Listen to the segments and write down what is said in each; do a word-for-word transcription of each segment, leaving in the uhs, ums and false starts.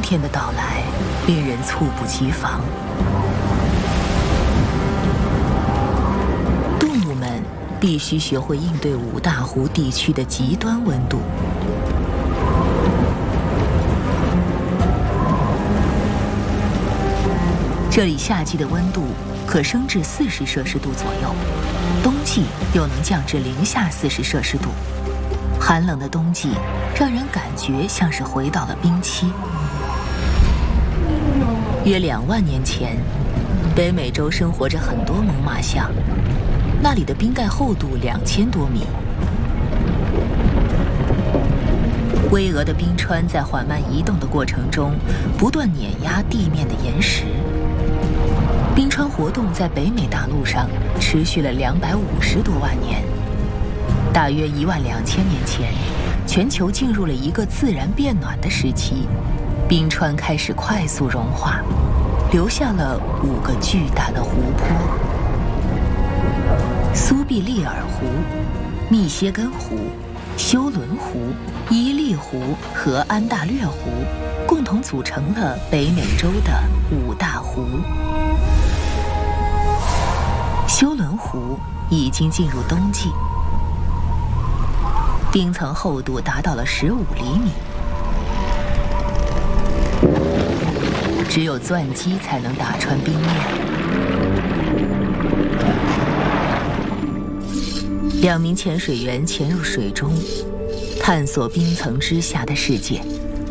天的到来令人猝不及防。动物们必须学会应对五大湖地区的极端温度。这里夏季的温度可升至四十摄氏度左右，冬季又能降至零下四十摄氏度。寒冷的冬季让人感觉像是回到了冰期。约两万年前，北美洲生活着很多猛犸象，那里的冰盖厚度两千多米。巍峨的冰川在缓慢移动的过程中，不断碾压地面的岩石。冰川活动在北美大陆上持续了两百五十多万年。大约一万两千年前，全球进入了一个自然变暖的时期，冰川开始快速融化，留下了五个巨大的湖泊：苏必利尔湖、密歇根湖、休伦湖、伊利湖和安大略湖，共同组成了北美洲的五大湖。休伦湖已经进入冬季，冰层厚度达到了十五厘米，只有钻机才能打穿冰面。两名潜水员潜入水中，探索冰层之下的世界。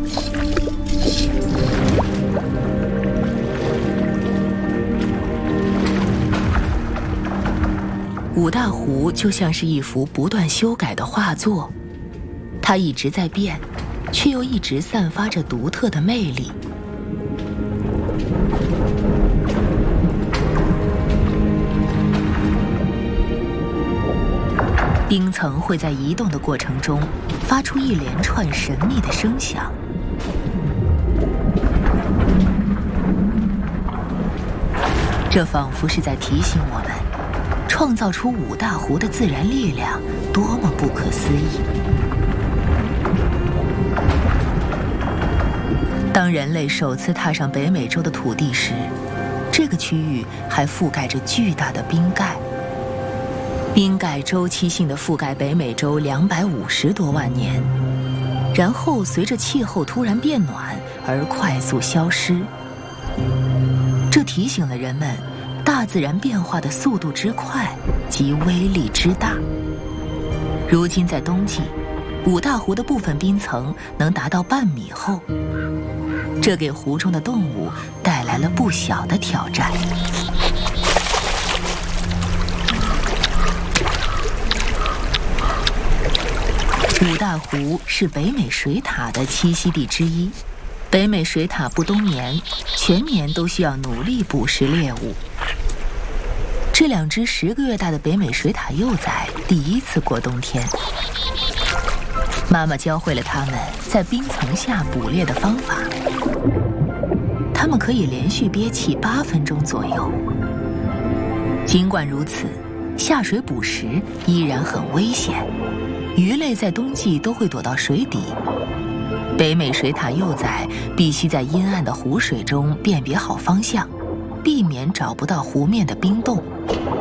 五大湖就像是一幅不断修改的画作，它一直在变，却又一直散发着独特的魅力。冰层会在移动的过程中发出一连串神秘的声响。这仿佛是在提醒我们，创造出五大湖的自然力量多么不可思议。当人类首次踏上北美洲的土地时，这个区域还覆盖着巨大的冰盖。冰盖周期性地覆盖北美洲两百五十多万年，然后随着气候突然变暖而快速消失。这提醒了人们大自然变化的速度之快及威力之大。如今在冬季，五大湖的部分冰层能达到半米厚，这给湖中的动物带来了不小的挑战。五大湖是北美水獭的栖息地之一。北美水獭不冬眠，全年都需要努力捕食猎物。这两只十个月大的北美水獭幼崽第一次过冬天，妈妈教会了它们在冰层下捕猎的方法。它们可以连续憋气八分钟左右。尽管如此，下水捕食依然很危险。鱼类在冬季都会躲到水底，北美水獭幼崽必须在阴暗的湖水中辨别好方向，避免找不到湖面的冰洞。